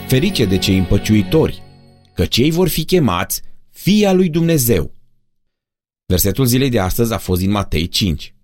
Ferice de cei împăciuitori, căci ei vor fi chemați fii al lui Dumnezeu. Versetul zilei de astăzi a fost din Matei 5.